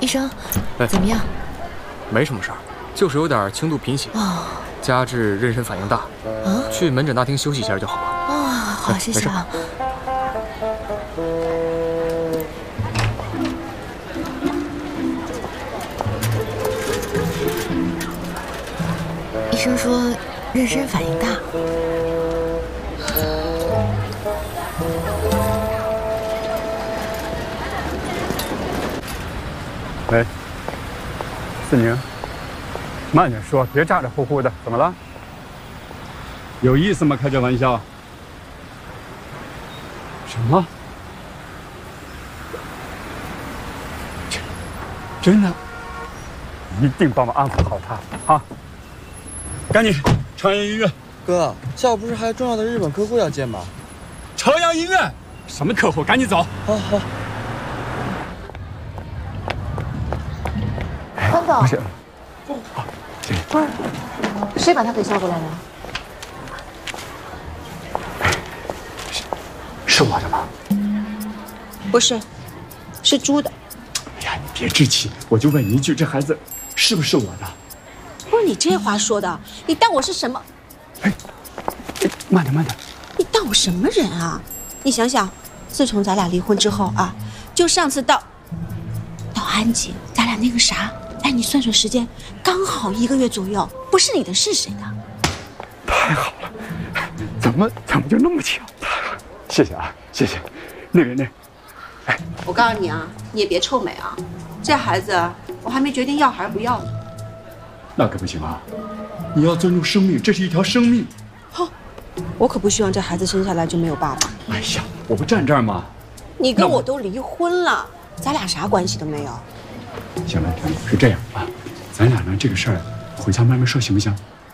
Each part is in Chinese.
医生，怎么样？ 没什么事儿，就是有点轻度贫血，加之妊娠反应大，去门诊大厅休息一下就好了。 好，谢谢啊。医生说妊娠反应大。 喂，思宁，慢点说，别咋咋呼呼的，怎么了？有意思吗？开这玩笑？什么？真的？一定帮我安抚好他啊！赶紧朝阳医院。 哥，下午不是还有重要的日本客户要见吗？ 朝阳医院？什么客户？赶紧走。 好。 关总， 不是， 不是，谁把他给叫过来了？ 是我的吗？ 不是，是猪的。 哎呀，你别置气，我就问你一句，这孩子是不是我的？ 不是你这话说的，你当我是什么？ 哎，慢点。 你当我什么人啊？你想想，自从咱俩离婚之后啊，就上次到安吉，咱俩那个啥，哎，你算算时间，刚好1个月左右，不是你的是谁的？ 太好了，怎么就那么巧？谢谢啊，谢谢。哎， 我告诉你啊，你也别臭美啊，这孩子我还没决定要还是不要呢。 那可不行啊！你要尊重生命，这是一条生命。 哼，我可不希望这孩子生下来就没有爸爸。 哎呀，我不站这儿吗？ 你跟我都离婚了，咱俩啥关系都没有。 行了，是这样啊，咱俩呢这个事儿回家慢慢说，行不行？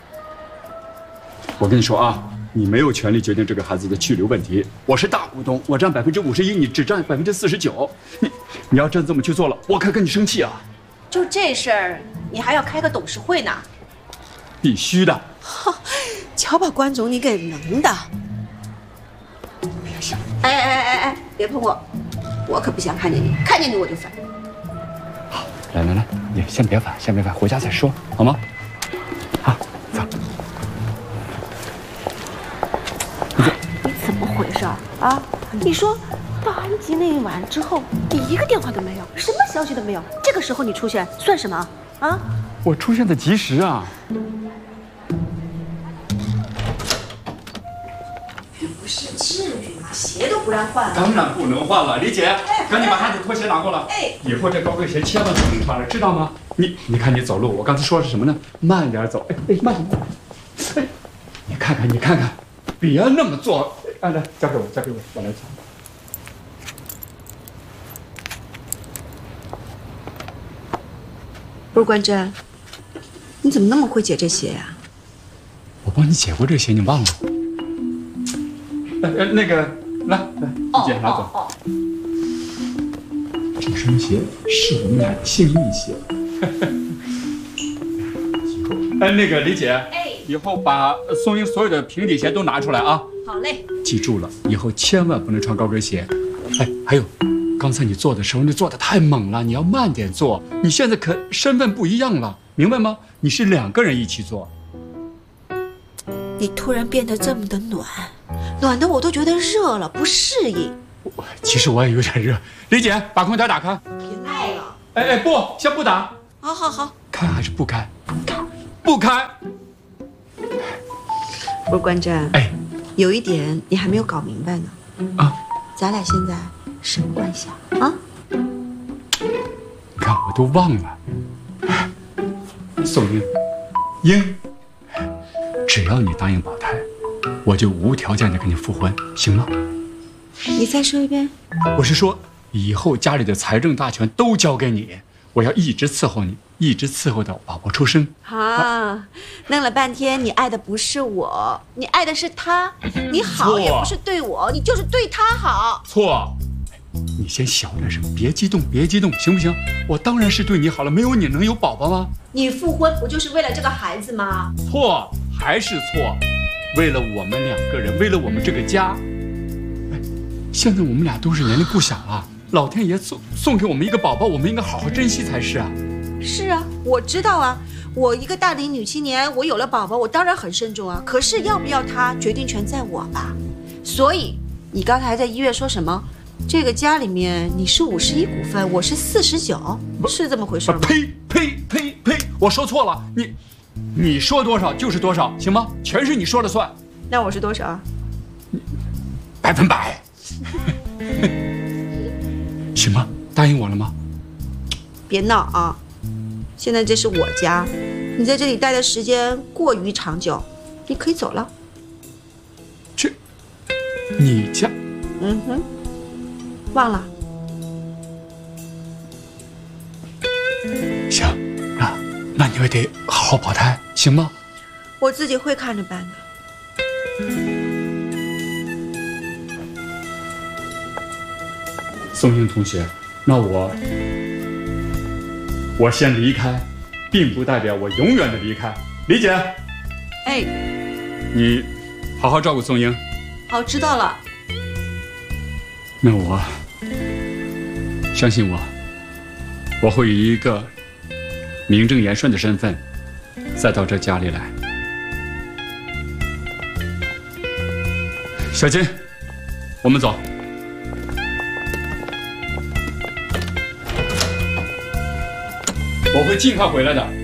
我跟你说啊，你没有权利决定这个孩子的去留问题。我是大股东，我占51%，你只占49%。你要真这么去做了，我可跟你生气啊！ 就这事儿，你还要开个董事会呢？ 必须的。 瞧把关总你给能的！ 别想！ 哎，别碰我，我可不想看见你，看见你我就烦。 好，来，你先别烦，回家再说，好吗？好，走。 你怎么回事啊？你说到安吉那一晚之后，你一个电话都没有，什么消息都没有，这个时候你出现算什么啊？ 我出现的及时啊！ 不是至于吗？鞋都不让换。 当然不能换了，李姐，赶紧把她的拖鞋拿过来。 哎， 以后这高跟鞋千万不能穿了，知道吗？你看你走路，我刚才说的是什么呢？慢点走，哎，慢点。哎，你看看，别那么做。哎，来，交给我，我来抢。 不是关真，你怎么那么会解这鞋呀？ 我帮你解过这鞋，你忘了？那个，来，李姐拿走。这双鞋是我们俩的幸运鞋。那个李姐，以后把宋英所有的平底鞋都拿出来啊。 好嘞。 记住了，以后千万不能穿高跟鞋。哎，还有，刚才你做的时候，你做的太猛了，你要慢点做。你现在可身份不一样了，明白吗？你是2个人一起做。 你突然变得这么的暖的我都觉得热了，不适应。 其实我也有点热。李姐，把空调打开。 别闹了。 哎，不，先不打。 好。 开还是不开？不开。 不是关真， 哎， 有一点你还没有搞明白呢。 啊， 咱俩现在什么关系啊？ 你看我都忘了。宋英，只要你答应保胎，我就无条件的跟你复婚，行吗？ 你再说一遍。 我是说，以后家里的财政大权都交给你，我要一直伺候你，一直伺候到宝宝出生。 啊，弄了半天，你爱的不是我，你爱的是他。你好也不是对我，你就是对他好。 错，你先小点声，别激动，行不行？我当然是对你好了，没有你能有宝宝吗？ 你复婚不就是为了这个孩子吗？ 错，还是错，为了我们2个人，为了我们这个家。哎，现在我们俩都是年龄不小了， 老天爷送给我们一个宝宝，我们应该好好珍惜才是啊。 是啊，我知道啊，我一个大龄女青年，我有了宝宝，我当然很慎重啊。可是要不要他，决定权在我吧。所以你刚才在医院说什么？这个家里面你是51股份，我是49，是这么回事吗？ 呸！我说错了，你说多少就是多少，行吗？全是你说了算。 那我是多少啊 ？100%。行吗？答应我了吗？ 别闹啊！现在这是我家，你在这里待的时间过于长久，你可以走了。 这，你家？ 嗯哼，忘了。 行，那你也得好好保胎，行吗？ 我自己会看着办的。 宋英同学，那我先离开，并不代表我永远的离开，理解？ 哎， 你好好照顾宋英。 好，知道了。 那我相信我会以一个名正言顺的身份再到这家里来。小金，我们走。我会尽快回来的。